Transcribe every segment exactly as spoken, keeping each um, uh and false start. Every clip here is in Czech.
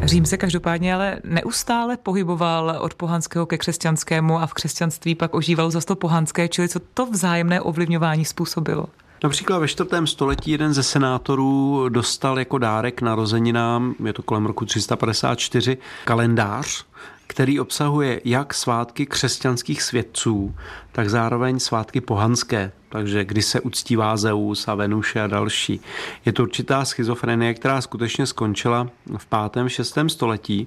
Řím se každopádně ale neustále pohyboval od pohanského ke křesťanskému a v křesťanství pak ožívalo zase to pohanské, čili co to vzájemné ovlivňování způsobilo? Například ve čtvrtém století jeden ze senátorů dostal jako dárek narozeninám, je to kolem roku tři sta padesát čtyři, kalendář, který obsahuje jak svátky křesťanských světců, tak zároveň svátky pohanské, takže kdy se uctívá Zeus a Venuše a další. Je to určitá schizofrenie, která skutečně skončila v pátém šestém století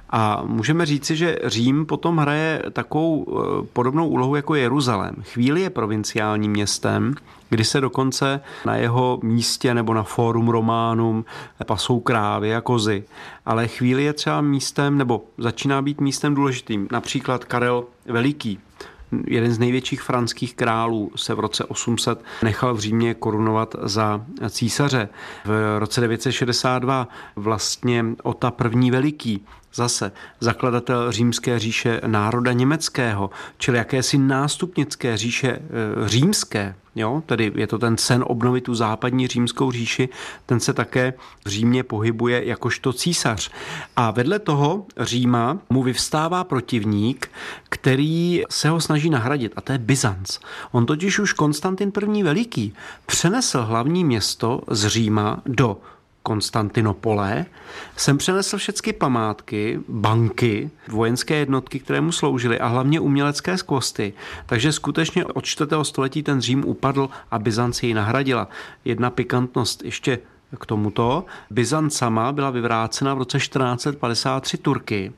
a můžeme říci, že Řím potom hraje takovou podobnou úlohu jako Jeruzalém. Chvíli je provinciálním městem, kdy se dokonce na jeho místě nebo na Forum Romanum pasou krávy a kozy, ale chvíli je třeba místem nebo začíná být místem důležitým. Například Karel Veliký, jeden z největších franských králů, se v roce osm set nechal v Římě korunovat za císaře. V roce devět set šedesát dva vlastně Ota první Veliký, zase zakladatel římské říše národa německého, čili jakési nástupnické říše římské, jo? Tedy je to ten sen obnovit tu západní římskou říši, ten se také v Římě pohybuje jakožto císař. A vedle toho Říma mu vyvstává protivník, který se ho snaží nahradit, a to je Byzanc. On totiž už Konstantin první Veliký přenesl hlavní město z Říma do Konstantinopole, sem přenesl všechny památky, banky, vojenské jednotky, které mu sloužily a hlavně umělecké skvosty. Takže skutečně od čtvrtého století ten Řím upadl a Byzanc ji nahradila. Jedna pikantnost ještě k tomuto. Byzanc sama byla vyvrácena v roce čtrnáct set padesát tři Turky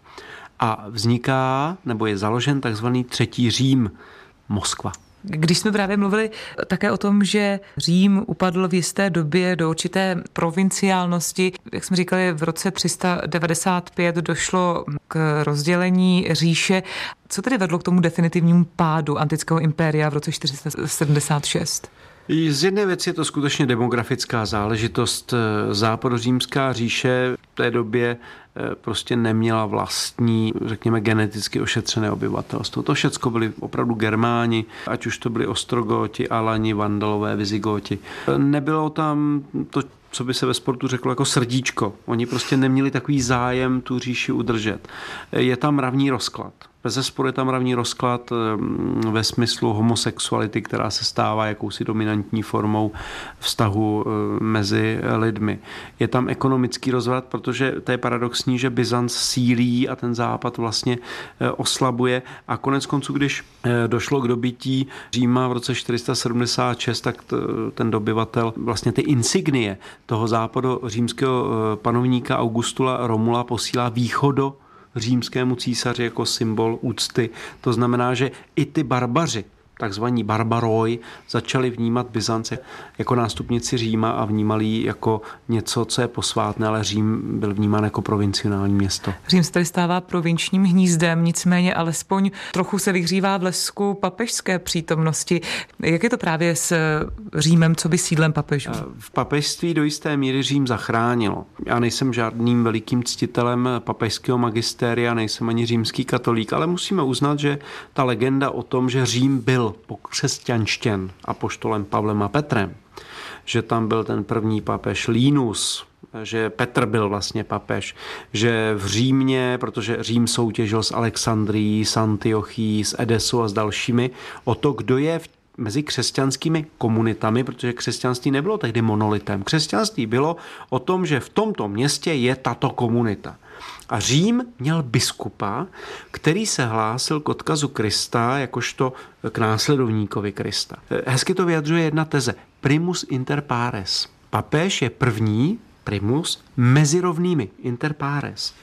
a vzniká, nebo je založen takzvaný třetí Řím, Moskva. Když jsme právě mluvili také o tom, že Řím upadl v jisté době do určité provinciálnosti, jak jsme říkali, v roce tři sta devadesát pět došlo k rozdělení říše. Co tedy vedlo k tomu definitivnímu pádu antického impéria v roce čtyři sta sedmdesát šest? Z jedné věci je to skutečně demografická záležitost. Západořímská říše v té době prostě neměla vlastní, řekněme, geneticky ošetřené obyvatelstvo. To všecko byli opravdu Germáni, ať už to byli Ostrogoti, Alani, Vandalové, Vizigoti. Nebylo tam to, co by se ve sportu řeklo jako srdíčko. Oni prostě neměli takový zájem tu říši udržet. Je tam mravní rozklad. Bezesporu je tam mravní rozklad ve smyslu homosexuality, která se stává jakousi dominantní formou vztahu mezi lidmi. Je tam ekonomický rozvrat, protože to je paradoxní, že Byzanc sílí a ten západ vlastně oslabuje. A konec konců, když došlo k dobytí Říma v roce čtyři sta sedmdesát šest, tak ten dobyvatel vlastně ty insignie toho západořímského panovníka Augustula Romula posílá východo římskému císaři jako symbol úcty. To znamená, že i ty barbaři, takzvaní barbaroj, začali vnímat Byzance jako nástupnici Říma a vnímali ji jako něco, co je posvátné, ale Řím byl vnímán jako provincionální město. Řím se tady stává provinčním hnízdem, nicméně alespoň trochu se vyhřívá v lesku papežské přítomnosti. Jak je to právě s Římem, co by sídlem papežů? V papežství do jisté míry Řím zachránilo. Já nejsem žádným velikým ctitelem papežského magistéria, nejsem ani římský katolík, ale musíme uznat, že ta legenda o tom, že Řím byl pokřesťanštěn apoštolem Pavlem a Petrem, že tam byl ten první papež Linus, že Petr byl vlastně papež, že v Římě, protože Řím soutěžil s Alexandrií, s Antiochií, s Edesou a s dalšími, o to, kdo je v mezi křesťanskými komunitami, protože křesťanství nebylo tehdy monolitem. Křesťanství bylo o tom, že v tomto městě je tato komunita. A Řím měl biskupa, který se hlásil k odkazu Krista jakožto k následovníkovi Krista. Hezky to vyjadřuje jedna teze. Primus inter pares. Papež je první, primus, mezi rovnými, inter pares.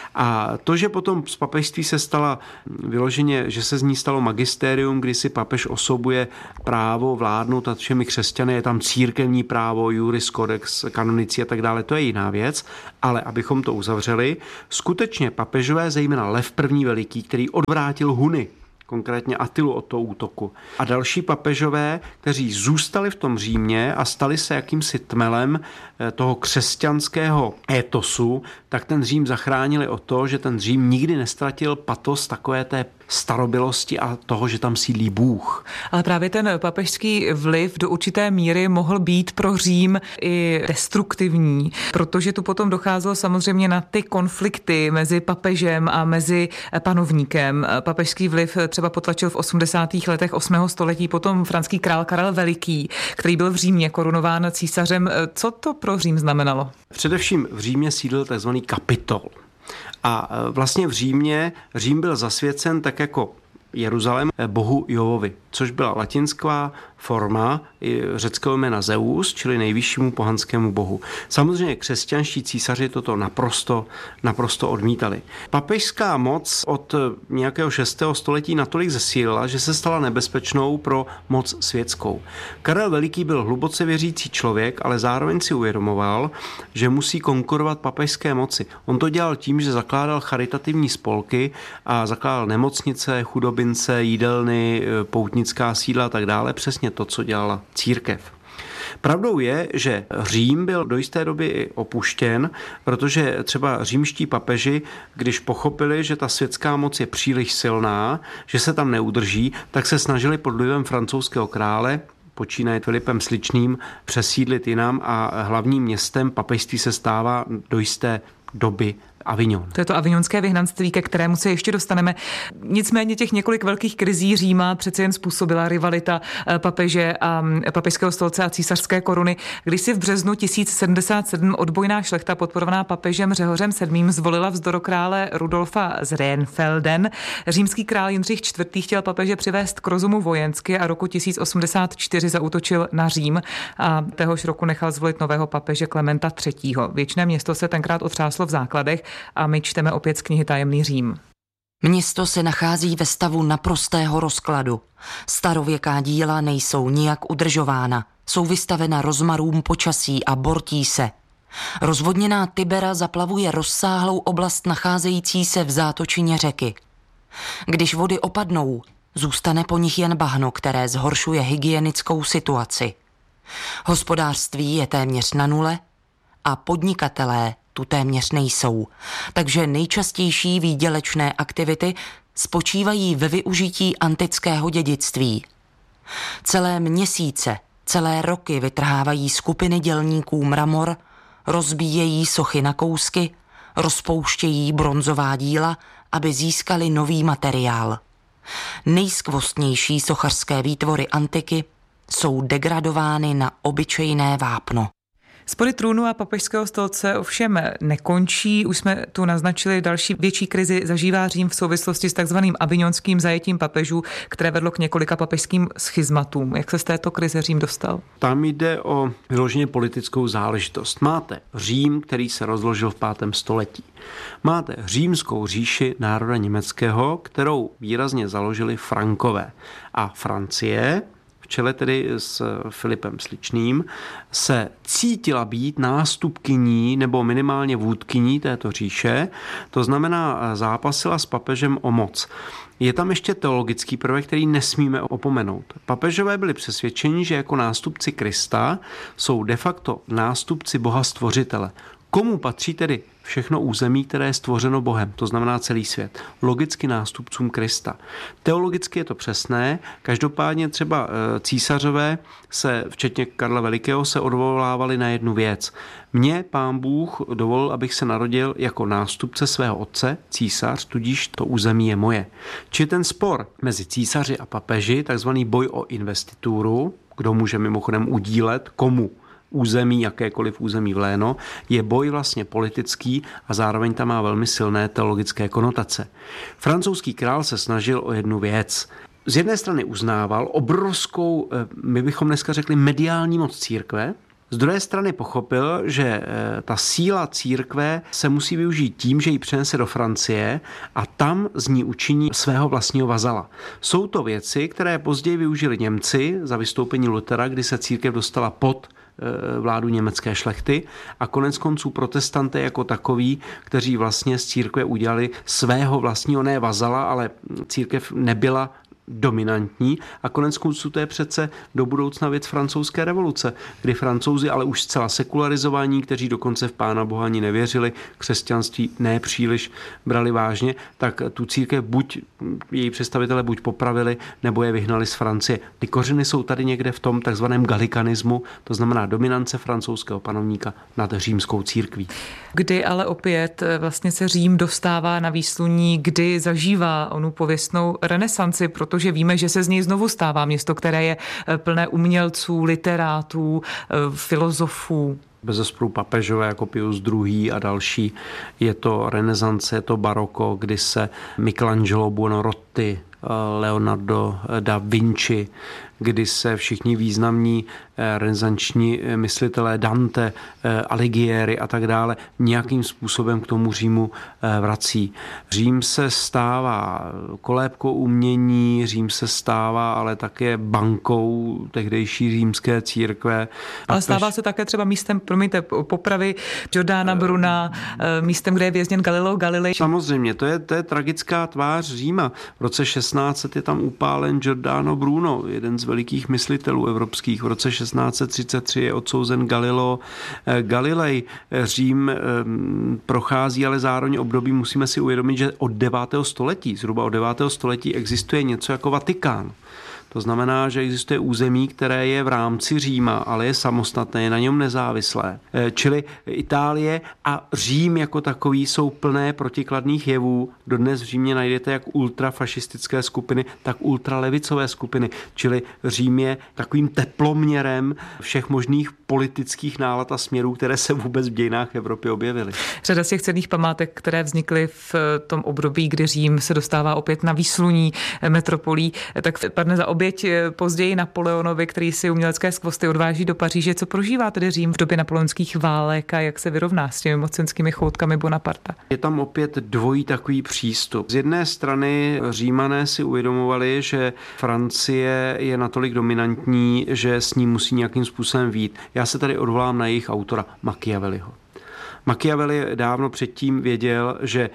A to, že potom z papežství se stala vyloženě, že se z ní stalo magistérium, kdy si papež osobuje právo vládnout nad všemi křesťany, je tam církevní právo, juris codex, kanonici a tak dále, to je jiná věc, ale abychom to uzavřeli, skutečně papežové, zejména Lev první Veliký, který odvrátil Huny, konkrétně Attilu od toho útoku. A další papežové, kteří zůstali v tom Římě a stali se jakýmsi tmelem toho křesťanského étosu, tak ten Řím zachránili o to, že ten Řím nikdy nestratil patos takové té starobylosti a toho, že tam sídlí Bůh. Ale právě ten papežský vliv do určité míry mohl být pro Řím i destruktivní, protože tu potom docházelo samozřejmě na ty konflikty mezi papežem a mezi panovníkem. Papežský vliv třeba potlačil v osmdesátých letech osmého století potom franský král Karel Veliký, který byl v Římě korunován císařem. Co to pro Řím znamenalo? Především v Římě sídlil tzv. Kapitol. A vlastně v Římě Řím byl zasvěcen tak jako Jeruzalém bohu Jovovi, což byla latinská forma řeckého jména Zeus, čili nejvyššímu pohanskému bohu. Samozřejmě křesťanští císaři toto naprosto, naprosto odmítali. Papežská moc od nějakého šestého století natolik zesílila, že se stala nebezpečnou pro moc světskou. Karel Veliký byl hluboce věřící člověk, ale zároveň si uvědomoval, že musí konkurovat papežské moci. On to dělal tím, že zakládal charitativní spolky a zakládal nemocnice, chudobince, jídelny, poutnická sídla a tak dále, přesně to, co dělala církev. Pravdou je, že Řím byl do jisté doby opuštěn, protože třeba římští papeži, když pochopili, že ta světská moc je příliš silná, že se tam neudrží, tak se snažili pod vlivem francouzského krále, počínaje Filipem Sličným, přesídlit jinam a hlavním městem papežství se stává do jisté doby Avignon. To je to avignonské vyhnanství, ke kterému se ještě dostaneme. Nicméně těch několik velkých krizí Říma přece jen způsobila rivalita papeže a papežského stolce a císařské koruny. Když si v březnu tisíc sedmdesát sedm odbojná šlechta podporovaná papežem Řehořem sedmým zvolila vzdorokrále Rudolfa z Rheinfelden, římský král Jindřich čtvrtý. chtěl papeže přivést k rozumu vojensky a roku tisíc osmdesát čtyři zaútočil na Řím a téhož roku nechal zvolit nového papeže Klementa třetího. Věčné město se tenkrát otřáslo v základech a my čteme opět z knihy Tajemný Řím. Město se nachází ve stavu naprostého rozkladu. Starověká díla nejsou nijak udržována. Jsou vystavena rozmarům počasí a bortí se. Rozvodněná Tibera zaplavuje rozsáhlou oblast nacházející se v zátočině řeky. Když vody opadnou, zůstane po nich jen bahno, které zhoršuje hygienickou situaci. Hospodářství je téměř na nule a podnikatelé tu téměř nejsou, takže nejčastější výdělečné aktivity spočívají ve využití antického dědictví. Celé měsíce, celé roky vytrhávají skupiny dělníků mramor, rozbíjejí sochy na kousky, rozpouštějí bronzová díla, aby získali nový materiál. Nejskvostnější sochařské výtvory antiky jsou degradovány na obyčejné vápno. Spory trůnu a papežského stolce ovšem nekončí. Už jsme tu naznačili, další větší krizi zažívá Řím v souvislosti s takzvaným avignonským zajetím papežů, které vedlo k několika papežským schizmatům. Jak se z této krize Řím dostal? Tam jde o vyloženě politickou záležitost. Máte Řím, který se rozložil v pátém století. Máte římskou říši národa německého, kterou výrazně založili Frankové. A Francie, v čele tedy s Filipem Sličným, se cítila být nástupkyní nebo minimálně vůdkyní této říše, to znamená zápasila s papežem o moc. Je tam ještě teologický prvek, který nesmíme opomenout. Papežové byli přesvědčeni, že jako nástupci Krista jsou de facto nástupci Boha Stvořitele. Komu patří tedy všechno území, které je stvořeno Bohem, to znamená celý svět? Logicky nástupcům Krista. Teologicky je to přesné, každopádně třeba císařové se, včetně Karla Velikého, se odvolávali na jednu věc. Mně Pán Bůh dovolil, abych se narodil jako nástupce svého otce, císař, tudíž to území je moje. Či ten spor mezi císaři a papeži, takzvaný boj o investituru, kdo může mimochodem udílet, komu území, jakékoliv území vléno, je boj vlastně politický a zároveň tam má velmi silné teologické konotace. Francouzský král se snažil o jednu věc. Z jedné strany uznával obrovskou, my bychom dneska řekli, mediální moc církve, z druhé strany pochopil, že ta síla církve se musí využít tím, že ji přenese do Francie a tam z ní učiní svého vlastního vazala. Jsou to věci, které později využili Němci za vystoupení Luthera, kdy se církev dostala pod vládu německé šlechty a konec konců protestanté jako takoví, kteří vlastně z církve udělali svého vlastního ne vazala, ale církev nebyla dominantní a konec konců to je přece do budoucna věc francouzské revoluce, kdy Francouzi, ale už zcela sekularizovaní, kteří dokonce v Pána Boha ani nevěřili, křesťanství ne příliš brali vážně, tak tu církev buď její představitelé buď popravili, nebo je vyhnali z Francie. Ty kořeny jsou tady někde v tom takzvaném galikanismu, to znamená dominance francouzského panovníka nad římskou církví. Kdy ale opět vlastně se Řím dostává na výsluní, kdy zažívá onu pověstnou renesanci, protože víme, že se z něj znovu stává město, které je plné umělců, literátů, filozofů. Bezesporu papežové jako Pius druhý. a další. Je to renesance, je to baroko, kdy se Michelangelo Buonarroti, Leonardo da Vinci, kdy se všichni významní renesanční myslitelé Dante, Alighieri a tak dále nějakým způsobem k tomu Římu vrací. Řím se stává kolébkou umění, Řím se stává ale také bankou tehdejší římské církve. Ale stává se také třeba místem, promiňte, popravy Giordana Bruna, místem, kde je vězněn Galileo Galilei. Samozřejmě, to je, to je tragická tvář Říma. V roce šestnáct set je tam upálen Giordano Bruno, jeden z velikých myslitelů evropských. V roce šestnáct set třicet tři je odsouzen Galileo Galilei. Řím prochází ale zároveň období, musíme si uvědomit, že od devátého století, zhruba od devátého století existuje něco jako Vatikán. To znamená, že existuje území, které je v rámci Říma, ale je samostatné, je na něm nezávislé. Čili Itálie a Řím jako takový jsou plné protikladných jevů. Dodnes v Římě najdete jak ultrafašistické skupiny, tak ultralevicové skupiny. Čili Řím je takovým teploměrem všech možných politických nálad a směrů, které se vůbec v dějinách Evropy objevily. Řada z těch cenných památek, které vznikly v tom období, kdy Řím se dostává opět na výsluní metropolí, tak padne za oběť později Napoleonovi, který si umělecké skvosty odváží do Paříže. Co prožívá tedy Řím v době napoleonských válek a jak se vyrovná s těmi mocenskými choutkami Bonaparta? Je tam opět dvojí takový přístup. Z jedné strany Římané si uvědomovali, že Francie je natolik dominantní, že s ní musí nějakým způsobem vyjít. Já se tady odvolám na jejich autora Machiavelliho. Machiavelli dávno předtím věděl, že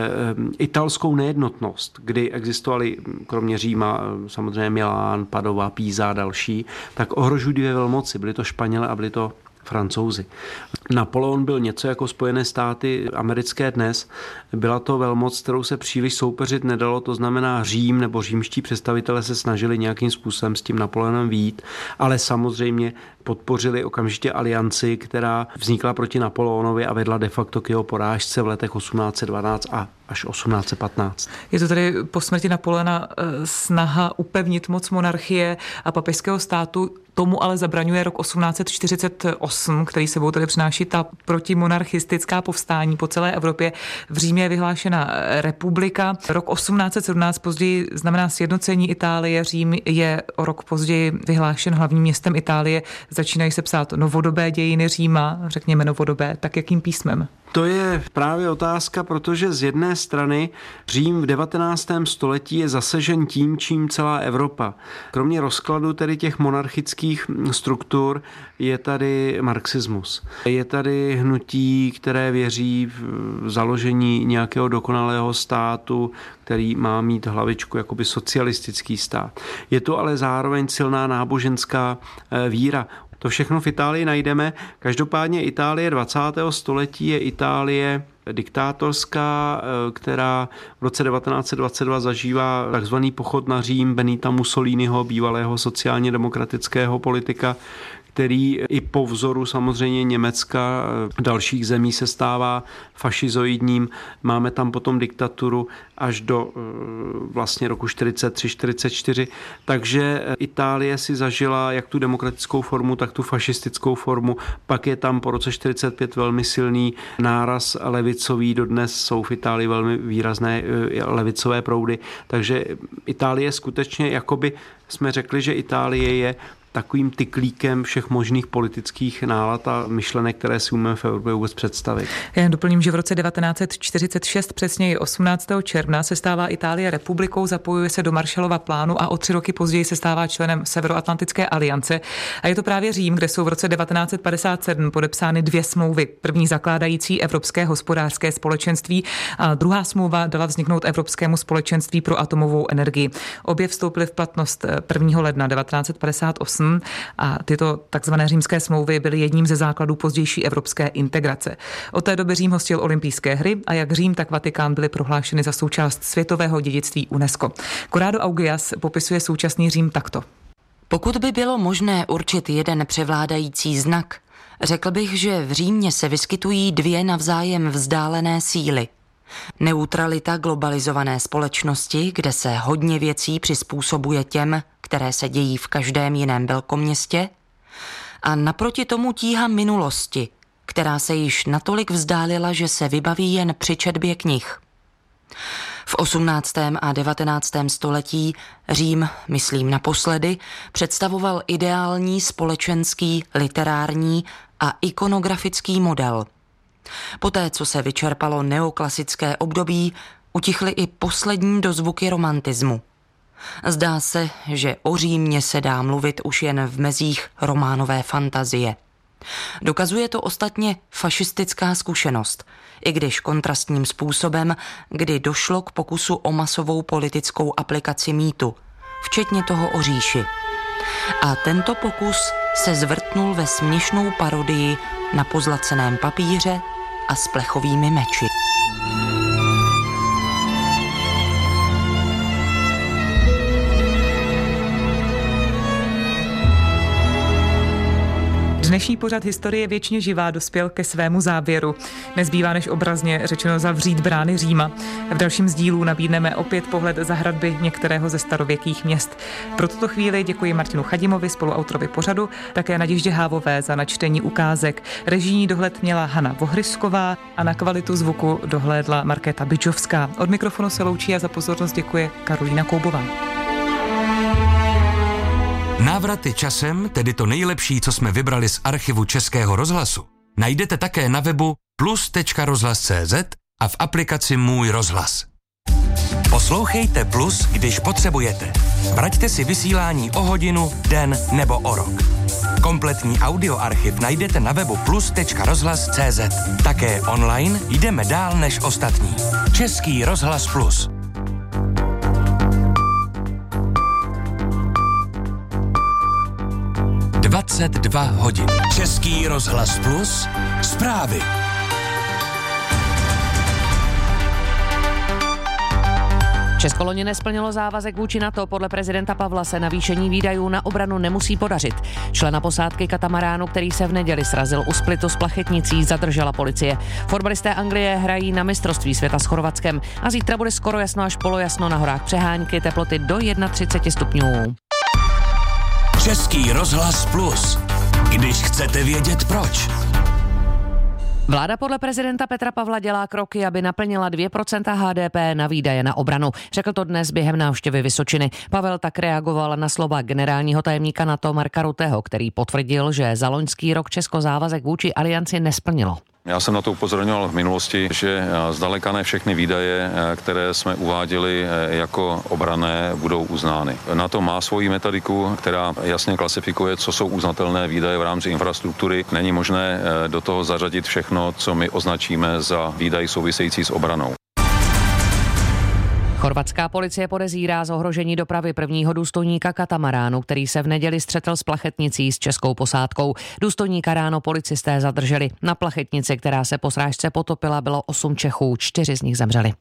italskou nejednotnost, kdy existovaly kromě Říma samozřejmě Milán, Padova, Písa a další, tak ohrožují dvě velmoci. Byly to Španělé a byly to Francouzi. Napoleon byl něco jako Spojené státy americké dnes. Byla to velmoc, kterou se příliš soupeřit nedalo, to znamená Řím nebo římští představitelé se snažili nějakým způsobem s tím Napoleonem vyjít, ale samozřejmě podpořili okamžitě alianci, která vznikla proti Napoleonovi a vedla de facto k jeho porážce v letech osmnáct set dvanáct a až osmnáct set patnáct. Je to tedy po smrti Napoleona snaha upevnit moc monarchie a papežského státu. Tomu ale zabraňuje rok osmnáct set čtyřicet osm, který sebou tedy přináší ta protimonarchistická povstání po celé Evropě. V Římě je vyhlášena republika. Rok osmnáct set sedmnáct později znamená sjednocení Itálie. Řím je o rok později vyhlášen hlavním městem Itálie. Začínají se psát novodobé dějiny Říma, řekněme novodobé, tak jakým písmem? To je právě otázka, protože z jedné strany Řím v devatenáctém století je zasežen tím, čím celá Evropa. Kromě rozkladu tedy těch monarchických struktur je tady marxismus. Je tady hnutí, které věří v založení nějakého dokonalého státu, který má mít hlavičku jakoby socialistický stát. Je to ale zároveň silná náboženská víra. To všechno v Itálii najdeme. Každopádně Itálie dvacátého století je Itálie diktátorská, která v roce devatenáct set dvacet dva zažívá takzvaný pochod na Řím Benita Mussoliniho, bývalého sociálně demokratického politika, který i po vzoru samozřejmě Německa a dalších zemí se stává fašizoidním. Máme tam potom diktaturu až do vlastně roku čtyřicet tři čtyřicet čtyři. Takže Itálie si zažila jak tu demokratickou formu, tak tu fašistickou formu. Pak je tam po roce čtyřicet pět velmi silný náraz levicový. Dodnes jsou v Itálii velmi výrazné levicové proudy. Takže Itálie skutečně, jakoby jsme řekli, že Itálie je takovým tyklíkem všech možných politických nálad a myšlenek, které si umíme v Evropě vůbec představit. Já jen doplním, že v roce devatenáct set čtyřicet šest, přesněji osmnáctého června, se stává Itálie republikou, zapojuje se do Marshallova plánu a o tři roky později se stává členem Severoatlantické aliance. A je to právě Řím, kde jsou v roce devatenáct set padesát sedm podepsány dvě smlouvy. První zakládající Evropské hospodářské společenství a druhá smlouva dala vzniknout Evropskému společenství pro atomovou energii. Obě vstoupily v platnost prvního ledna devatenáct set padesát osm a tyto takzvané římské smlouvy byly jedním ze základů pozdější evropské integrace. Od té doby Řím hostil olympijské hry a jak Řím, tak Vatikán byly prohlášeny za součást světového dědictví UNESCO. Corrado Augias popisuje současný Řím takto. Pokud by bylo možné určit jeden převládající znak, řekl bych, že v Římě se vyskytují dvě navzájem vzdálené síly. Neutralita globalizované společnosti, kde se hodně věcí přizpůsobuje těm, které se dějí v každém jiném velkoměstě, a naproti tomu tíha minulosti, která se již natolik vzdálila, že se vybaví jen při četbě knih. V osmnáctém a devatenáctém století Řím, myslím naposledy, představoval ideální společenský, literární a ikonografický model. Poté, co se vyčerpalo neoklasické období, utichly i poslední dozvuky romantismu. Zdá se, že o Římě se dá mluvit už jen v mezích románové fantazie. Dokazuje to ostatně fašistická zkušenost, i když kontrastním způsobem, kdy došlo k pokusu o masovou politickou aplikaci mýtu, včetně toho o říši. A tento pokus se zvrtnul ve směšnou parodii na pozlaceném papíře a s plechovými meči. Dnešní pořad Historie věčně živá dospěl ke svému závěru. Nezbývá než obrazně řečeno zavřít brány Říma. V dalším z dílů nabídneme opět pohled za hradby některého ze starověkých měst. Pro tuto chvíli děkuji Martinu Chadimovi, spoluautorovi pořadu, také Naděždě Hávové za načtení ukázek. Režijní dohled měla Hana Vohrysková a na kvalitu zvuku dohlédla Markéta Bydžovská. Od mikrofonu se loučí a za pozornost děkuje Karolína Koubová. Návraty časem, tedy to nejlepší, co jsme vybrali z archivu Českého rozhlasu, najdete také na webu plus tečka rozhlas tečka cé zet a v aplikaci Můj rozhlas. Poslouchejte Plus, když potřebujete. Vraťte si vysílání o hodinu, den nebo o rok. Kompletní audioarchiv najdete na webu plus tečka rozhlas tečka cé zet. Také online jdeme dál než ostatní. Český rozhlas Plus. dvacet dva hodin. Český rozhlas Plus. Zprávy. Česko loni nesplnilo závazek vůči NATO. Podle prezidenta Pavla se navýšení výdajů na obranu nemusí podařit. Člena posádky katamaránu, který se v neděli srazil u Splitu s plachetnicí, zadržela policie. Fotbalisté Anglie hrají na mistrovství světa s Chorvatskem a zítra bude skoro jasno až polojasno, na horách přehánky, teploty do třicet jedna stupňů. Český rozhlas Plus. Když chcete vědět proč. Vláda podle prezidenta Petra Pavla dělá kroky, aby naplnila dvě procenta há dé pé na výdaje na obranu. Řekl to dnes během návštěvy Vysočiny. Pavel tak reagoval na slova generálního tajemníka NATO Marka Rutteho, který potvrdil, že za loňský rok Česko závazek vůči alianci nesplnilo. Já jsem na to upozorňoval v minulosti, že zdaleka ne všechny výdaje, které jsme uváděli jako obranné, budou uznány. NATO má svoji metodiku, která jasně klasifikuje, co jsou uznatelné výdaje v rámci infrastruktury. Není možné do toho zařadit všechno, co my označíme za výdaj související s obranou. Chorvatská policie podezírá z ohrožení dopravy prvního důstojníka katamaránu, který se v neděli střetl s plachetnicí s českou posádkou. Důstojníka ráno policisté zadrželi. Na plachetnici, která se po srážce potopila, bylo osm Čechů, čtyři z nich zemřeli.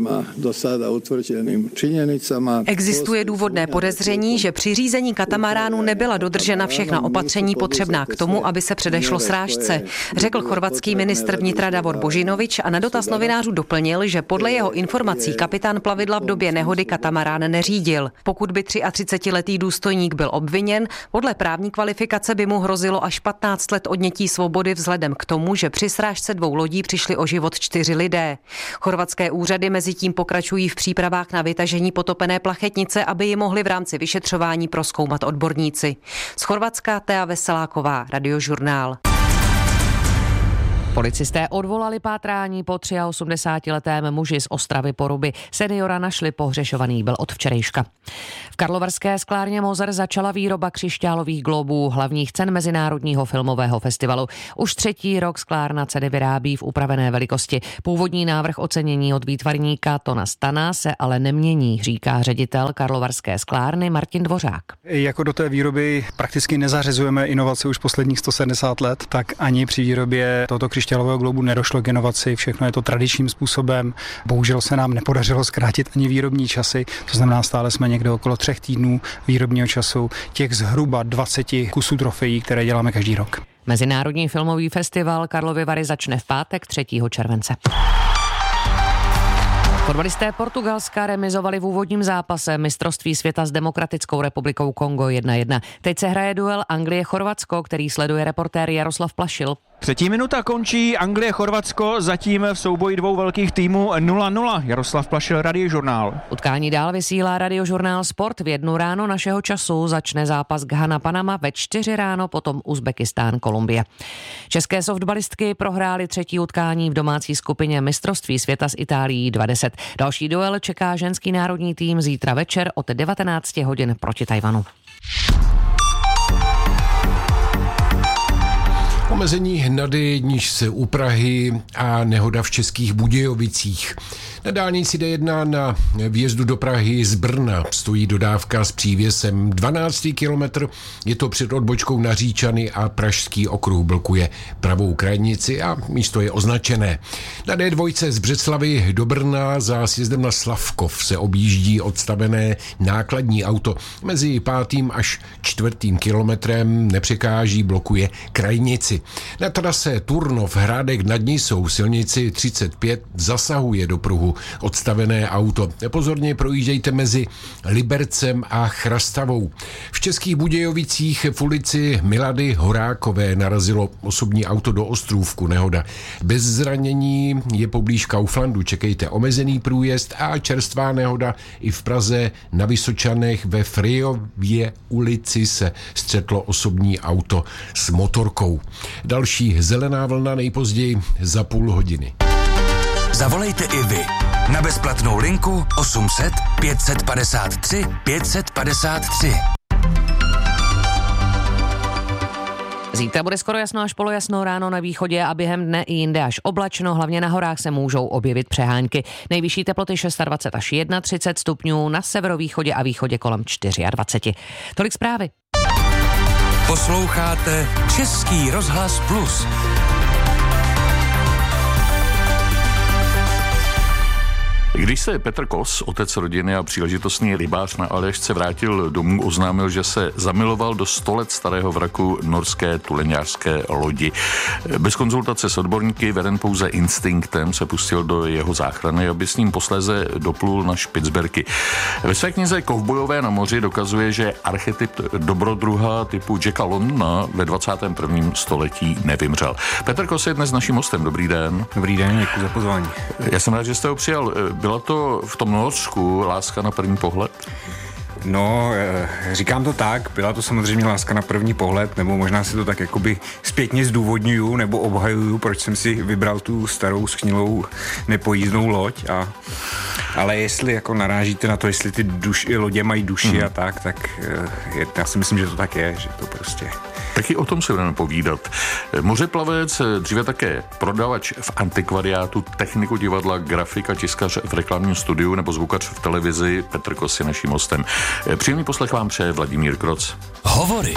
Existuje důvodné podezření, že při řízení katamaránu nebyla dodržena všechna opatření potřebná k tomu, aby se předešlo srážce, řekl chorvatský ministr vnitra Davor Božinovič a na dotaz novinářů doplnil, že podle jeho informací kapitán plavidla v době nehody katamarán neřídil. Pokud by třiatřicetiletý důstojník byl obviněn, podle právní kvalifikace by mu hrozilo až patnáct let odnětí svobody vzhledem k tomu, že při srážce dvou lodí přišli o život čtyři lidé. Chorvatské úřady Inspektoři mezi tím pokračují v přípravách na vytažení potopené plachetnice, aby ji mohli v rámci vyšetřování prozkoumat odborníci. Z Chorvatska Thea Veseláková, Radiožurnál. Policisté odvolali pátrání po osmdesátiletém muži z Ostravy Poruby. Seniora našli, pohřešovaný byl od včerejška. V karlovarské sklárně Moser začala výroba křišťálových globů, hlavních cen Mezinárodního filmového festivalu. Už třetí rok sklárna ceny vyrábí v upravené velikosti. Původní návrh ocenění od výtvarníka Tona Stana se ale nemění, říká ředitel karlovarské sklárny Martin Dvořák. Jako do té výroby prakticky nezařizujeme inovace už posledních sto sedmdesát let, tak ani při výrobě tohoto křišťálového globu nedošlo k inovaci, všechno je to tradičním způsobem. Bohužel se nám nepodařilo zkrátit ani výrobní časy, to znamená, stále jsme někde okolo třech týdnů výrobního času těch zhruba dvaceti kusů trofejí, které děláme každý rok. Mezinárodní filmový festival Karlovy Vary začne v pátek třetího července. Fotbalisté Portugalska remizovali v úvodním zápase mistrovství světa s Demokratickou republikou Kongo jedna jedna. Teď se hraje duel Anglie-Chorvatsko, který sleduje reportér Jaroslav Plašil. Třetí minuta končí, Anglie-Chorvatsko zatím v souboji dvou velkých týmů nula nula. Jaroslav Plašil, Radiožurnál. Utkání dál vysílá Radiožurnál Sport. V jednu ráno našeho času začne zápas Ghana-Panama, ve čtyři ráno potom Uzbekistán-Kolumbie. České softbalistky prohrály třetí utkání v domácí skupině mistrovství světa s Itálií dva deset. Další duel čeká ženský národní tým zítra večer od devatenáct hodin proti Tajvanu. Omezení na D jedna se u Prahy a nehoda v Českých Budějovicích. Na dálnici D jedna na vjezdu do Prahy z Brna stojí dodávka s přívěsem dvanáctý kilometr. Je to před odbočkou na Říčany a Pražský okruh blokuje pravou krajnici a místo je označené. Na D dva z Břeclavy do Brna za sjezdem na Slavkov se objíždí odstavené nákladní auto. Mezi pátým až čtvrtým kilometrem nepřekáží, blokuje krajnici. Na trase Turnov Hrádek nad Nisou silnici třicet pět zasahuje do pruhu odstavené auto. Pozorně projíždějte mezi Libercem a Chrastavou. V Českých Budějovicích v ulici Milady Horákové narazilo osobní auto do ostrůvku, nehoda. Bez zranění je poblíž Kauflandu, čekejte omezený průjezd a čerstvá nehoda i v Praze na Vysočanech ve Frijově ulici se střetlo osobní auto s motorkou. Další zelená vlna nejpozději za půl hodiny. Zavolejte i vy na bezplatnou linku osm set pět padesát tři pět padesát tři. Zítra bude skoro jasno až polojasno, ráno na východě a během dne i jinde až oblačno, hlavně na horách se můžou objevit přehánky. Nejvyšší teploty dvacet šest až třicet jedna stupňů, na severovýchodě a východě kolem dvacet čtyři. Tolik zprávy. Posloucháte Český rozhlas Plus. Když se Petr Kos, otec rodiny a příležitostný rybář na Aljašce, vrátil domů, oznámil, že se zamiloval do sto let starého vraku norské tuleňářské lodi. Bez konzultace s odborníky, veden pouze instinktem, se pustil do jeho záchrany, aby s ním posléze doplul na Špicberky. Ve své knize Kovbojové na moři dokazuje, že archetyp dobrodruha typu Jacka Londona ve dvacátém prvním století nevymřel. Petr Kos je dnes naším hostem. Dobrý den. Dobrý den, děkuji za pozvání. Já jsem rád, že jste ho přijal. Byla to v tom Norsku láska na první pohled? No, říkám to tak, byla to samozřejmě láska na první pohled, nebo možná si to tak jakoby zpětně zdůvodňuju, nebo obhajuju, proč jsem si vybral tu starou schnilou nepojízdnou loď. A, ale jestli jako narážíte na to, jestli ty duš, lodě mají duši hmm. a tak, tak je, já si myslím, že to tak je, že to prostě... Taky o tom se budeme povídat. Mořeplavec, dříve také prodavač v antikvariátu, techniku divadla, grafika, tiskař v reklamním studiu nebo zvukař v televizi, Petr Kos je naším hostem. Příjemný poslech vám přeje Vladimír Kroc. Hovory.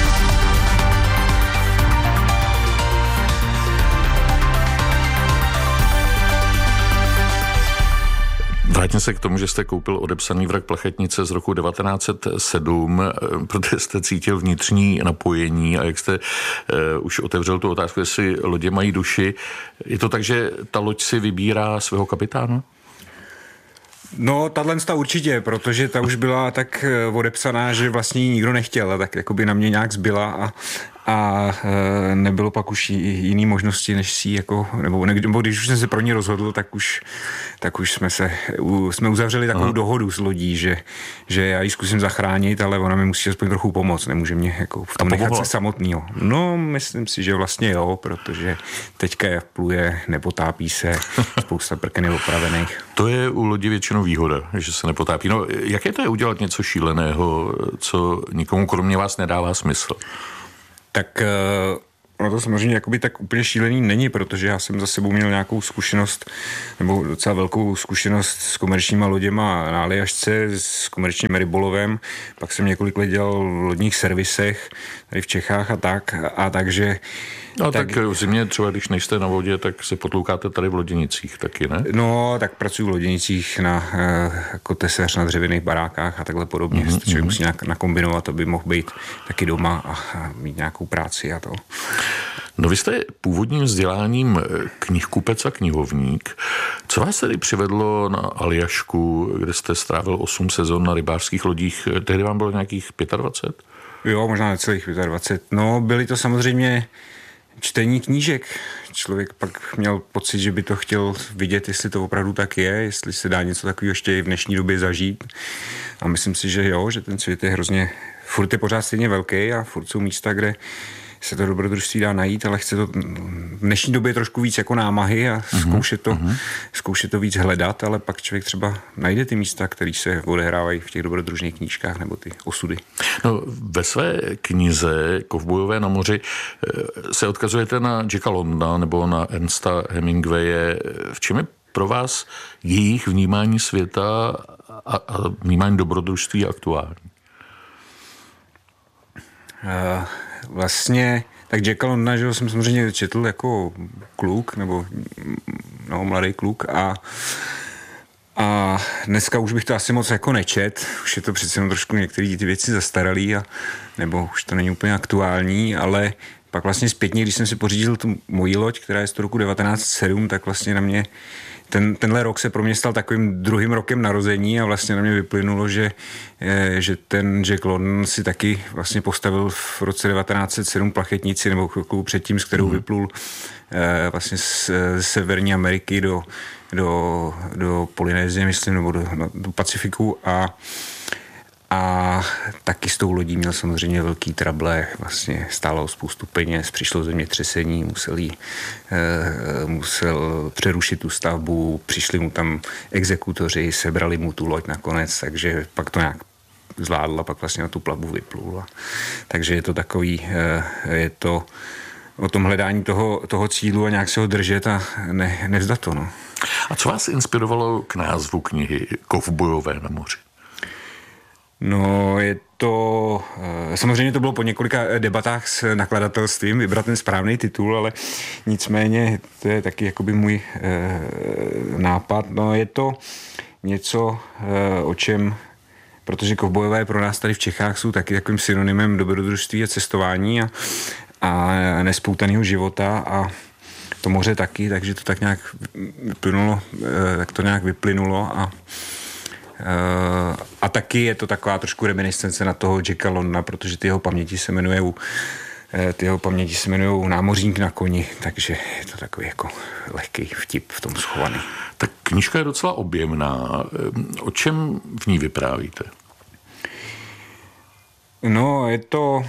Vrátím se k tomu, že jste koupil odepsaný vrak plachetnice z roku devatenáct set sedm, protože jste cítil vnitřní napojení a jak jste uh, už otevřel tu otázku, jestli lodě mají duši. Je to tak, že ta loď si vybírá svého kapitána? No, tahle ta určitě, protože ta už byla tak odepsaná, že vlastně ji nikdo nechtěl, tak jakoby na mě nějak zbyla a, a e, nebylo pak už jiný možnosti, než si jako, nebo, nebo když už jsem se pro ně rozhodl, tak už, tak už jsme se, u, jsme uzavřeli takovou Aha. dohodu s lodí, že, že já ji zkusím zachránit, ale ona mi musí aspoň trochu pomoct, nemůže mě jako v tom nechat se samotnýho. No, myslím si, že vlastně jo, protože teďka je pluje, nepotápí se, spousta prken je opravených. To je u lodi většinou výhoda, že se nepotápí. No, jaké to je udělat něco šíleného, co nikomu kromě vás nedává smysl? Tak ono to samozřejmě jakoby tak úplně šílený není, protože já jsem za sebou měl nějakou zkušenost, nebo docela velkou zkušenost s komerčníma loděma na Aljašce, s komerčním rybolovem, pak jsem několik let dělal v lodních servisech tady v Čechách a tak, a takže... No tak, tak v zimě třeba, když nejste na vodě, tak se potloukáte tady v loděnicích taky, ne? No, tak pracuji v loděnicích na, jako tesař na dřevěných barákách a takhle podobně. Mm-hmm. Člověk musí nějak nakombinovat, aby mohl být taky doma a mít nějakou práci a to. No vy jste původním vzděláním knihkupec a knihovník. Co vás tedy přivedlo na Aljašku, kde jste strávil osm sezon na rybářských lodích? Tehdy vám bylo nějakých dvacet pět? Jo, možná necelých dvacet pět. No, byly to samozřejmě čtení knížek. Člověk pak měl pocit, že by to chtěl vidět, jestli to opravdu tak je, jestli se dá něco takového ještě i v dnešní době zažít. A myslím si, že jo, že ten svět je hrozně, furt je pořád stejně velký a furt jsou místa, kde se to dobrodružství dá najít, ale chce to v dnešní době trošku víc jako námahy a zkoušet to, uh-huh. zkoušet to víc hledat, ale pak člověk třeba najde ty místa, které se odehrávají v těch dobrodružných knížkách nebo ty osudy. No, ve své knize Kovbojové na moři se odkazujete na Jacka Londona nebo na Ernesta Hemingwaye. V čem je pro vás jejich vnímání světa a, a vnímání dobrodružství aktuální? Uh... Vlastně, tak Jacka Londona, že jsem samozřejmě četl jako kluk, nebo no, mladý kluk a, a dneska už bych to asi moc jako nečet, už je to přece jenom trošku některé ty věci zastaralý a nebo už to není úplně aktuální, ale pak vlastně zpětně, když jsem si pořídil tu moji loď, která je z toho roku devatenáct set sedm, tak vlastně na mě Ten, tenhle rok se pro mě stal takovým druhým rokem narození a vlastně na mě vyplynulo, že, že ten Jack London si taky vlastně postavil v roce devatenáct set sedm plachetnici nebo chvilku předtím, s kterou vyplul vlastně z, z Severní Ameriky do, do, do Polynézie, myslím, nebo do, do Pacifiku a A taky s tou lodí měl samozřejmě velký trable, vlastně stálo spoustu peněz, přišlo zemětřesení, musel, jí, e, musel přerušit tu stavbu, přišli mu tam exekutoři, sebrali mu tu loď nakonec, takže pak to nějak zvládl a pak vlastně na tu plavbu vyplul. Takže je to takový, e, je to o tom hledání toho, toho cílu a nějak se ho držet a ne, nevzdat to. No. A co vás inspirovalo k názvu knihy Kovbojové na moři? No, je to... Samozřejmě to bylo po několika debatách s nakladatelstvím vybrat ten správný titul, ale nicméně to je taky jakoby můj e, nápad. No, je to něco, e, o čem... Protože kovbojové pro nás tady v Čechách jsou taky takovým synonymem dobrodružství a cestování a, a nespoutaného života a to moře taky, takže to tak nějak vyplynulo, e, tak to nějak vyplynulo a a taky je to taková trošku reminiscence na toho Jacka Londona, protože ty jeho paměti se jmenujou ty jeho paměti se jmenujou Námořník na koni, takže je to takový jako lehký vtip v tom schovaný. Tak knížka je docela objemná. O čem v ní vyprávíte? No, je to...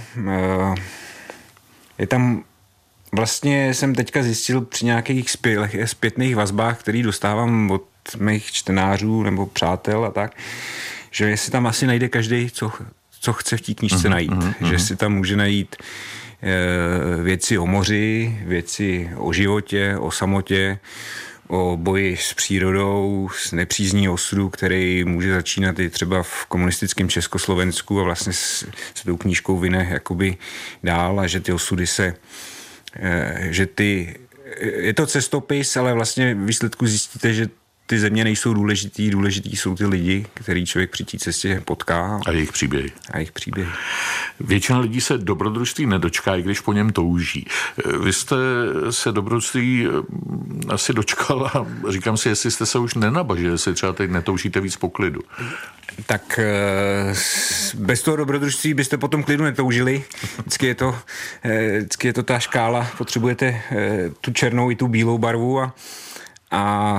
Je tam... Vlastně jsem teďka zjistil při nějakých zpětných vazbách, který dostávám od mých čtenářů nebo přátel a tak, že jestli tam asi najde každý, co, co chce v té knížce najít. Mm-hmm. Že si tam může najít e, věci o moři, věci o životě, o samotě, o boji s přírodou, s nepřízní osudu, který může začínat i třeba v komunistickém Československu a vlastně s, s tou knížkou vyne jakoby dál a že ty osudy se, e, že ty, je to cestopis, ale vlastně v výsledku zjistíte, že ty země nejsou důležitý, důležitý jsou ty lidi, který člověk při té cestě potká. A jejich příběhy. A jejich příběhy. Většina lidí se dobrodružství nedočká, i když po něm touží. Vy jste se dobrodružství asi dočkal a říkám si, jestli jste se už nenabažili, jestli třeba teď netoužíte víc po klidu. Tak bez toho dobrodružství byste potom klidu netoužili. Vždycky je to, vždycky je to ta škála, potřebujete tu černou i tu bílou barvu a, a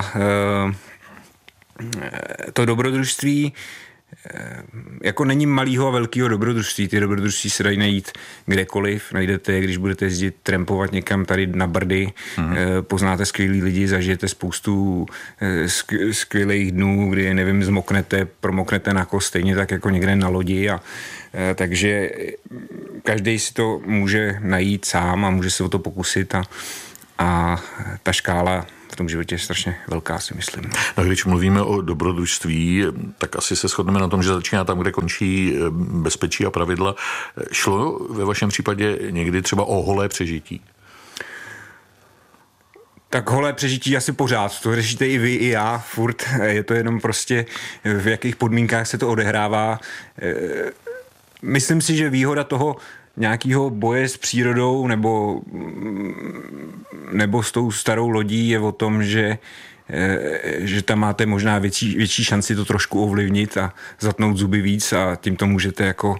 to dobrodružství jako není malýho a velkýho dobrodružství. Ty dobrodružství se dají najít kdekoliv. Najdete je, když budete jezdit trampovat někam tady na Brdy, mm. poznáte skvělý lidi, zažijete spoustu skvělých dnů, kdy, nevím, zmoknete, promoknete na kost, stejně tak jako někde na lodi. A, takže každý si to může najít sám a může se o to pokusit a, a ta škála v tom životě je strašně velká, si myslím. No, když mluvíme o dobrodružství, tak asi se shodneme na tom, že začíná tam, kde končí bezpečí a pravidla. Šlo ve vašem případě někdy třeba o holé přežití? Tak holé přežití asi pořád, to řešíte i vy, i já, furt. Je to jenom prostě, v jakých podmínkách se to odehrává. Myslím si, že výhoda toho nějakého boje s přírodou nebo, nebo s tou starou lodí je o tom, že, že tam máte možná větší, větší šanci to trošku ovlivnit a zatnout zuby víc a tím to můžete jako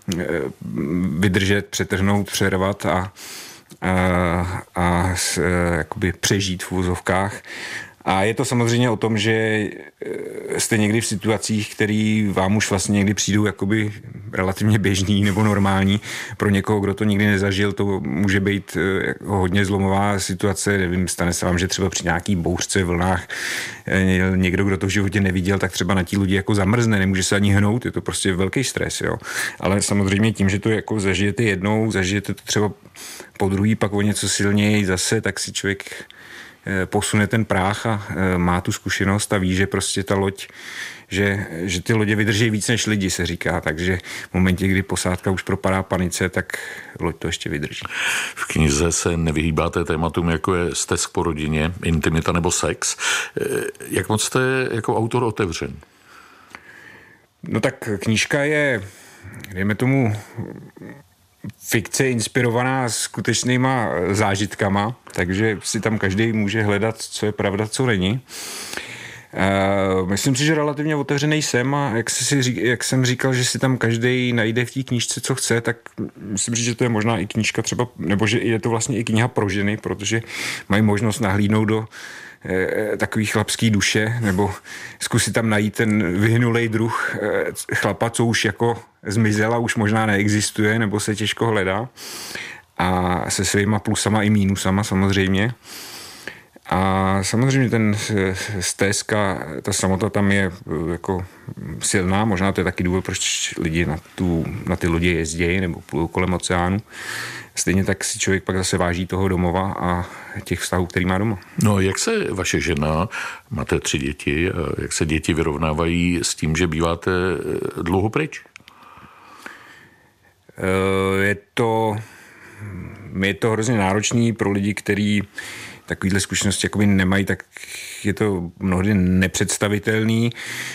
vydržet, přetrhnout, přervat a, a, a jakoby přežít v uvozovkách. A je to samozřejmě o tom, že jste někdy v situacích, které vám už vlastně někdy přijdou jakoby relativně běžný nebo normální. Pro někoho, kdo to nikdy nezažil, to může být hodně zlomová situace. Nevím, stane se vám, že třeba při nějaký bouřce, vlnách někdo, kdo to v životě neviděl, tak třeba na tí lodi jako zamrzne, nemůže se ani hnout, je to prostě velký stres. Jo. Ale samozřejmě tím, že to jako zažijete jednou, zažijete to třeba po druhý, pak o něco silněji zase, tak si člověk posune ten práh a má tu zkušenost a ví, že prostě ta loď, že, že ty lodě vydrží víc než lidi, se říká, takže v momentě, kdy posádka už propadá panice, tak loď to ještě vydrží. V knize se nevyhýbáte tématům, jako je stesk po rodině, intimita nebo sex. Jak moc jste jako autor otevřen? No tak knížka je, dejme tomu, fikce inspirovaná skutečnýma zážitkama, takže si tam každý může hledat, co je pravda, co není. Uh, myslím si, že relativně otevřený jsem a jak, si, jak jsem říkal, že si tam každý najde v té knížce, co chce, tak myslím si, že to je možná i knížka třeba, nebo že je to vlastně i kniha pro ženy, protože mají možnost nahlídnout do eh, takový chlapský duše, nebo zkusit tam najít ten vyhnulej druh eh, chlapa, co už jako zmizel a už možná neexistuje, nebo se těžko hledá. A se svýma plusama i mínusama samozřejmě. A samozřejmě ten stezka, ta samota tam je jako silná, možná to je taky důvod, proč lidi na, tu, na ty lodi jezdí nebo plují kolem oceánu. Stejně tak si člověk pak zase váží toho domova a těch vztahů, který má doma. No, jak se vaše žena, máte tři děti, jak se děti vyrovnávají s tím, že býváte dlouho pryč? Je to, je to hrozně náročný pro lidi, kteří takovýhle zkušenosti jakoby nemají, tak je to mnohdy nepředstavitelný.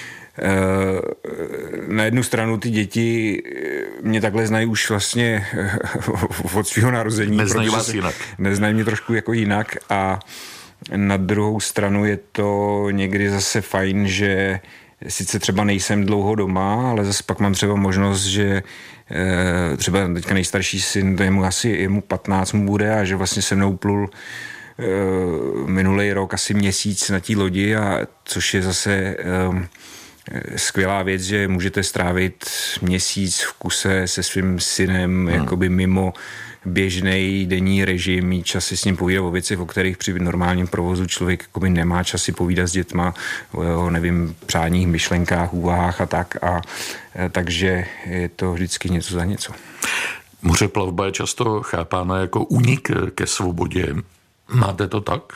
Na jednu stranu ty děti mě takhle znají už vlastně od svého narození. Neznají vás jinak. Neznají mě trošku jako jinak a na druhou stranu je to někdy zase fajn, že sice třeba nejsem dlouho doma, ale zase pak mám třeba možnost, že třeba teďka nejstarší syn, to je mu asi je mu patnáct mu bude a že vlastně se mnou plul minulý rok asi měsíc na té lodi, a což je zase um, skvělá věc, že můžete strávit měsíc v kuse se svým synem, hmm. jakoby mimo běžný denní režim, mít čas si s ním povídat o věcech, o kterých při normálním provozu člověk jakoby nemá čas si povídat s dětma, o jeho, nevím, přáních, myšlenkách, úvahách a tak. A, a takže je to vždycky něco za něco. Mořeplavba je často chápána jako únik ke svobodě. Máte to tak?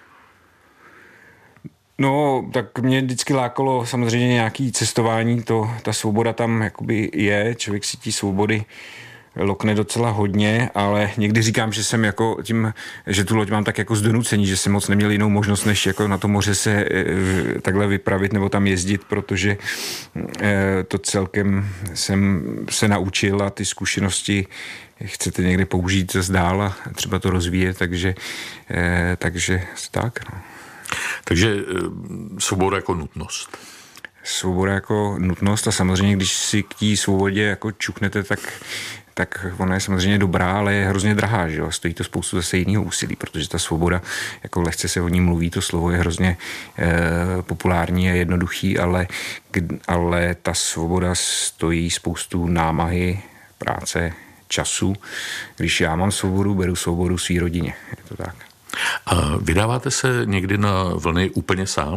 No, tak mě vždycky lákalo samozřejmě nějaký cestování, to, ta svoboda tam jakoby je, člověk si tí svobody lokne docela hodně, ale někdy říkám, že jsem jako tím, že tu loď mám tak jako z donucení, že jsem moc neměl jinou možnost, než jako na to moře se e, takhle vypravit nebo tam jezdit, protože e, to celkem jsem se naučil a ty zkušenosti chcete někde použít zase dál a třeba to rozvíjet, takže, e, takže tak. No. Takže e, svoboda jako nutnost. Svoboda jako nutnost a samozřejmě, když si k té svobodě jako čuknete, tak tak ona je samozřejmě dobrá, ale je hrozně drahá, že jo? Stojí to spoustu zase jiného úsilí, protože ta svoboda, jako lehce se o ní mluví, to slovo je hrozně e, populární a jednoduchý, ale, ale ta svoboda stojí spoustu námahy, práce, času. Když já mám svobodu, beru svobodu svý rodině. Je to tak. A vydáváte se někdy na vlny úplně sám?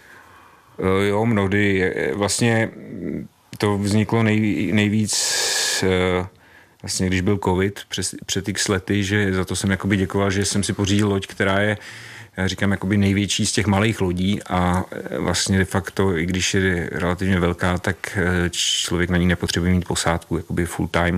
E, jo, mnohdy. Vlastně to vzniklo nej, nejvíc... E, Vlastně, když byl covid přes, před x lety, že za to jsem jakoby děkoval, že jsem si pořídil loď, která je, já říkám, jakoby největší z těch malých lodí a vlastně de facto, i když je relativně velká, tak člověk na ní nepotřebuje mít posádku, jakoby full time.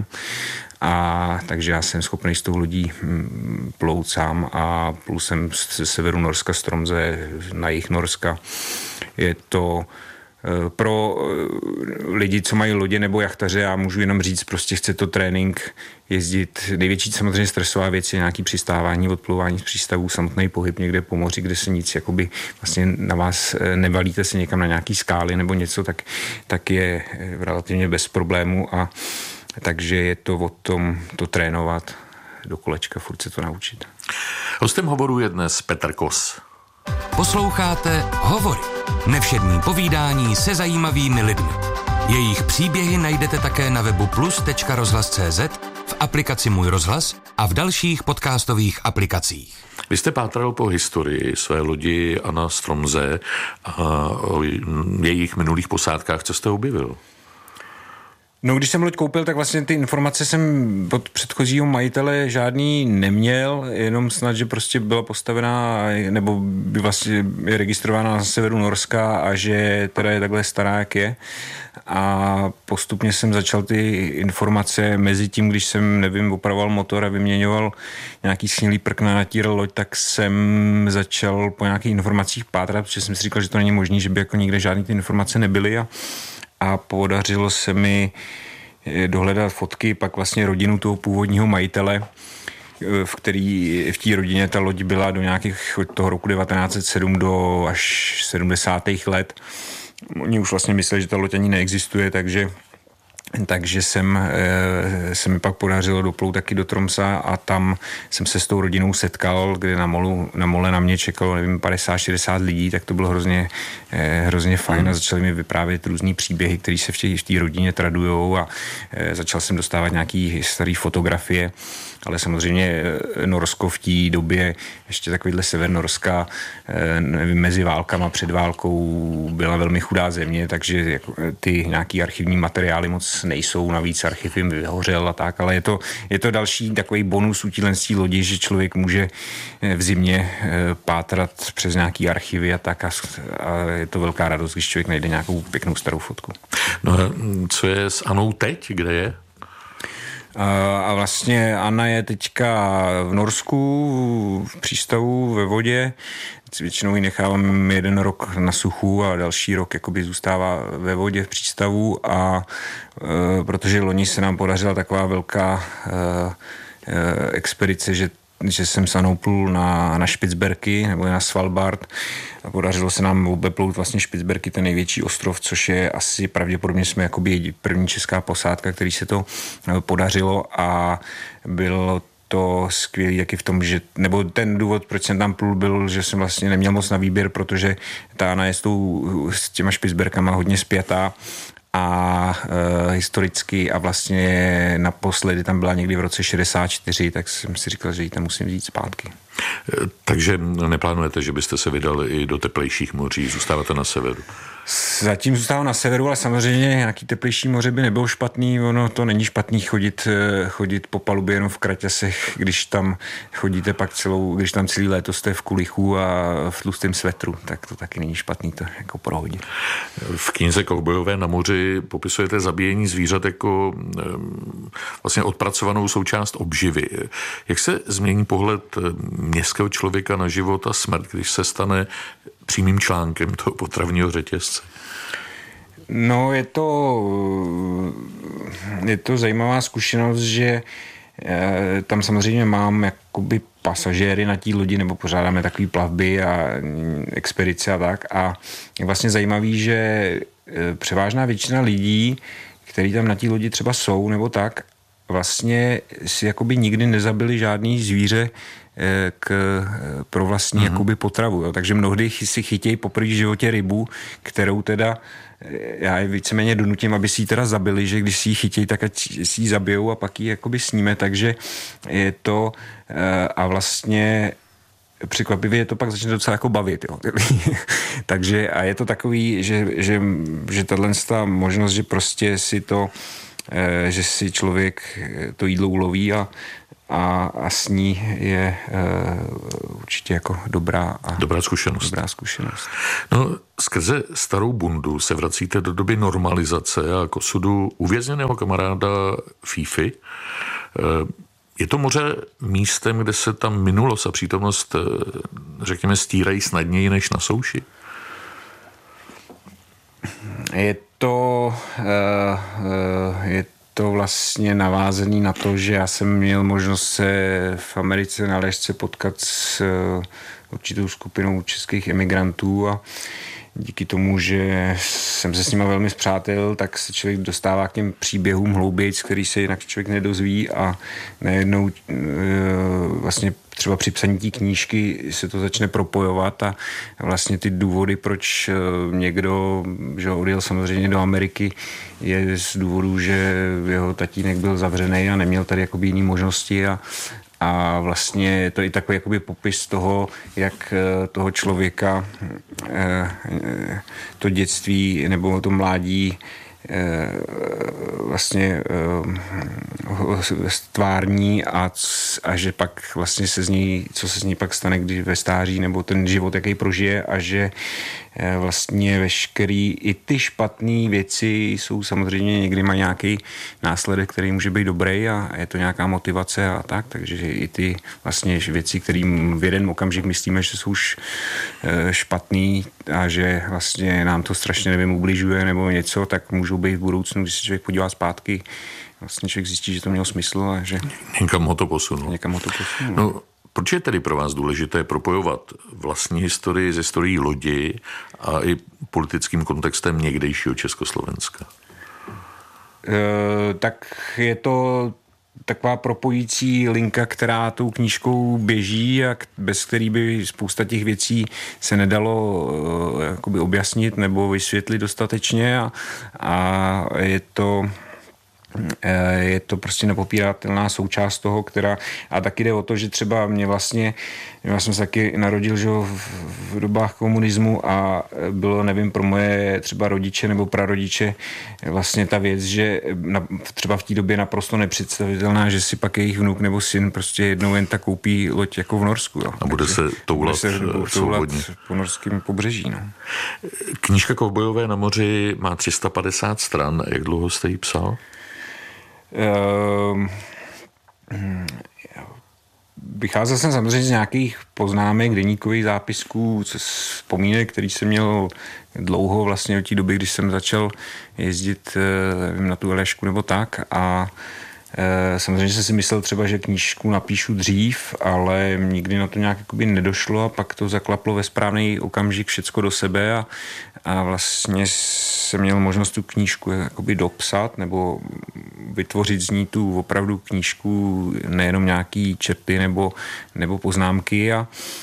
A takže já jsem schopný s tou lodí plout sám a plus jsem ze severu Norska, z Tromsø na jih Norska. Je to pro lidi, co mají lodě nebo jachtaře, já můžu jenom říct, prostě chce to trénink jezdit. Největší samozřejmě stresová věc je nějaký přistávání, odplouvání z přístavů, samotný pohyb někde po moři, kde se nic jakoby vlastně na vás nevalíte se někam na nějaký skály nebo něco, tak, tak je relativně bez problému a takže je to o tom to trénovat do kolečka, furt se to naučit. Hostem hovoru je dnes Petr Kos. Posloucháte Hovory. Nevšední povídání se zajímavými lidmi. Jejich příběhy najdete také na webu plus tečka rozhlas tečka cé zet, v aplikaci Můj rozhlas a v dalších podcastových aplikacích. Vy jste pátral po historii své lodi Anna z Tromsø a o jejich minulých posádkách. Co jste objevil? No, když jsem loď koupil, tak vlastně ty informace jsem od předchozího majitele žádný neměl, jenom snad, že prostě byla postavená, nebo by vlastně je registrována na severu Norska a že teda je takhle stará, jak je. A postupně jsem začal ty informace mezi tím, když jsem, nevím, opravoval motor a vyměňoval nějaký snělý prkna, natíral loď, tak jsem začal po nějakých informacích pátrat, protože jsem si říkal, že to není možné, že by jako nikde žádný ty informace nebyly a a podařilo se mi dohledat fotky, pak vlastně rodinu toho původního majitele, v který v té rodině ta loď byla do nějakých od toho roku devatenáct set sedm do až sedmdesátých let. Oni už vlastně mysleli, že ta loď ani neexistuje, takže takže jsem, se mi pak podařilo doplout taky do Tromsø a tam jsem se s tou rodinou setkal, kde na, molu, na mole na mě čekalo, nevím, padesát šedesát lidí, tak to bylo hrozně, hrozně fajn a začali mi vyprávět různý příběhy, které se v té v té rodině tradujou a začal jsem dostávat nějaký staré fotografie, ale samozřejmě Norsko v té době, ještě takovýhle sever Norska, nevím, mezi válkama, před válkou byla velmi chudá země, takže jako ty nějaký archivní materiály moc nejsou, navíc archiv jim vyhořel a tak, ale je to, je to další takový bonus u téhlenství lodi, že člověk může v zimě pátrat přes nějaký archivy a tak a, a je to velká radost, když člověk najde nějakou pěknou starou fotku. No a co je s Anou teď? Kde je? A vlastně Anna je teďka v Norsku, v přístavu, ve vodě. Většinou ji nechávám jeden rok na suchu a další rok jakoby zůstává ve vodě v přístavu a e, protože loni se nám podařila taková velká e, e, expedice, že že jsem s Anou plul na, na Špicberky nebo na Svalbard a podařilo se nám obeplout vlastně Špicberky, ten největší ostrov, což je asi pravděpodobně jsme jakoby první česká posádka, který se to podařilo a bylo to skvělý taky v tom, že, nebo ten důvod, proč jsem tam plul, byl, že jsem vlastně neměl moc na výběr, protože ta Anna je s, tou, s těma Špicberkama hodně spjatá a e, historicky a vlastně naposledy tam byla někdy v roce šedesát čtyři, tak jsem si říkal, že ji tam musím vzít zpátky. Takže neplánujete, že byste se vydali i do teplejších moří, zůstáváte na severu? Zatím zůstávám na severu, ale samozřejmě nějaký teplejší moře by nebylo špatný. Ono to není špatný chodit, chodit po palubě jenom v kraťasech, když tam chodíte pak celou, když tam celý léto jste v kulichu a v tlustém svetru, tak to taky není špatný to jako prohodit. V knize Kovbojové na moři popisujete zabíjení zvířat jako vlastně odpracovanou součást obživy. Jak se změní pohled městského člověka na život a smrt, když se stane přímým článkem toho potravního řetězce? No, je to, je to zajímavá zkušenost, že tam samozřejmě mám jakoby pasažéry na té lodi, nebo pořádáme takové plavby a expedice a tak. A je vlastně zajímavý, že převážná většina lidí, kteří tam na té lodi třeba jsou, nebo tak, vlastně si jakoby nikdy nezabili žádný zvíře k, pro vlastní mm-hmm. jakoby potravu. Jo. Takže mnohdy si chytějí poprvé v životě rybu, kterou teda já je víceméně donutím, aby si ji teda zabili, že když si ji chytějí, tak ať si ji zabijou a pak ji jakoby sníme. Takže je to a vlastně překvapivě je to pak začne docela jako bavit. Jo. Takže a je to takový, že, že, že tato možnost, že prostě si to že si člověk to jídlo uloví a, a, a sní je uh, určitě jako dobrá a dobrá zkušenost. Dobrá zkušenost. No, skrze Starou bundu se vracíte do doby normalizace a k osudu uvězněného kamaráda Fífy. Je to moře místem, kde se tam minulost a přítomnost, řekněme, stírají snadněji než na souši? Je to, je to vlastně navázaný na to, že já jsem měl možnost se v Americe na léžce potkat s určitou skupinou českých emigrantů a díky tomu, že jsem se s nimi velmi spřátel, tak se člověk dostává k těm příběhům hloubějc, který se jinak člověk nedozví a najednou vlastně třeba při psaní té knížky se to začne propojovat a vlastně ty důvody, proč někdo že odjel samozřejmě do Ameriky, je z důvodu, že jeho tatínek byl zavřený a neměl tady jakoby jiný možnosti a A vlastně je to i takový jakoby popis toho, jak toho člověka to dětství nebo to mládí vlastně stvární a, a že pak vlastně se z ní, co se z ní pak stane, když ve stáří, nebo ten život, jaký prožije a že vlastně veškerý i ty špatné věci jsou samozřejmě někdy má nějaký následek, který může být dobrý a je to nějaká motivace a tak, takže i ty vlastně věci, kterým v jeden okamžik myslíme, že jsou už špatný a že vlastně nám to strašně nevím ubližuje nebo něco, tak můžou být v budoucnu, když se člověk podívá zpátky, vlastně člověk zjistí, že to mělo smysl a že někam ho to posunulo. Někam ho to posunulo. No, proč je tedy pro vás důležité propojovat vlastní historii s historií lodi a i politickým kontextem někdejšího Československa? E, tak je to taková propojící linka, která tou knížkou běží a bez který by spousta těch věcí se nedalo e, jakoby objasnit nebo vysvětlit dostatečně a, a je to je to prostě nepopíratelná součást toho, která a taky jde o to, že třeba mě vlastně, já jsem se taky narodil že v, v dobách komunismu a bylo, nevím, pro moje třeba rodiče nebo prarodiče vlastně ta věc, že na, třeba v té době naprosto nepředstavitelná, že si pak jejich vnuk nebo syn prostě jednou jen tak koupí loď jako v Norsku. Jo. A bude se toulat svobodně po norském pobřeží. No. Knížka Kovbojové na moři má tři sta padesát stran. Jak dlouho jste ji psal? Um, vycházel jsem samozřejmě z nějakých poznámek, deníkových zápisků, vzpomínek, který jsem měl dlouho vlastně od té doby, když jsem začal jezdit nevím, na tu Elešku nebo tak a samozřejmě jsem si myslel třeba, že knížku napíšu dřív, ale nikdy na to nějak jakoby nedošlo a pak to zaklaplo ve správný okamžik všecko do sebe a, a vlastně jsem měl možnost tu knížku jakoby dopsat nebo vytvořit z ní tu opravdu knížku, nejenom nějaký čerty nebo, nebo poznámky a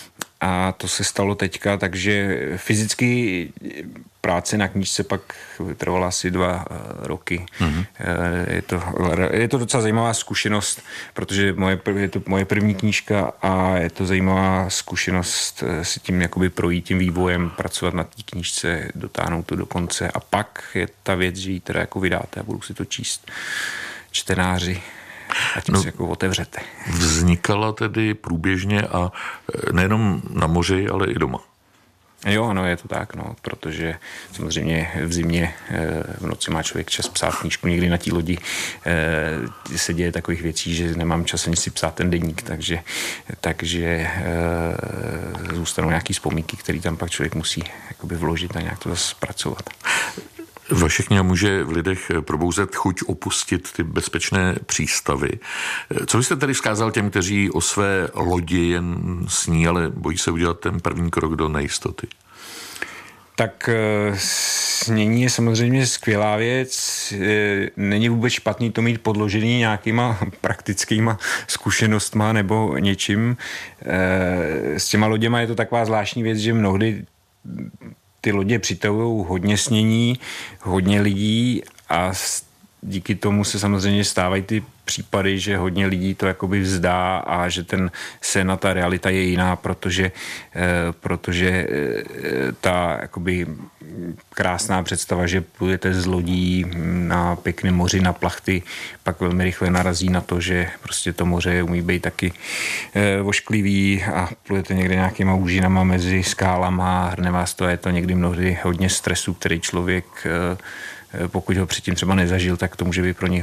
a to se stalo teďka, takže fyzicky práce na knížce pak trvala asi dva roky. Mm-hmm. Je to, je to docela zajímavá zkušenost, protože moje, je to moje první knížka a je to zajímavá zkušenost si tím jakoby projít tím vývojem, pracovat na té knížce, dotáhnout to do konce a pak je ta věc, že ji teda jako vydáte a budu si to číst čtenáři. A tím no, si jako otevřete. Vznikala tedy průběžně a nejenom na moři, ale i doma. Jo, ano, je to tak, no, protože samozřejmě v zimě v noci má člověk čas psát knížku, někdy na té lodi se děje takových věcí, že nemám čas ani si psát ten deník, takže, takže zůstanou nějaký vzpomínky, které tam pak člověk musí jakoby vložit a nějak to zase zpracovat. Vaše kniha může v lidech probouzet chuť opustit ty bezpečné přístavy. Co byste tedy vzkázal těm, kteří o své lodi jen sní, ale bojí se udělat ten první krok do nejistoty? Tak snění je samozřejmě skvělá věc. Není vůbec špatný to mít podložený nějakýma praktickýma zkušenostma nebo něčím. S těma loděma je to taková zvláštní věc, že mnohdy ty lodě přitahují hodně snění, hodně lidí a díky tomu se samozřejmě stávají ty případy, že hodně lidí to jakoby vzdá a že ten sen a ta realita je jiná, protože, protože ta jakoby krásná představa, že plujete z lodí na pěkné moři, na plachty, pak velmi rychle narazí na to, že prostě to moře umí být taky vošklivý a plujete někde nějakýma úžinama mezi skálama, hrne vás to a je to někdy mnohdy hodně stresu, který člověk, pokud ho předtím třeba nezažil, tak to může být pro něj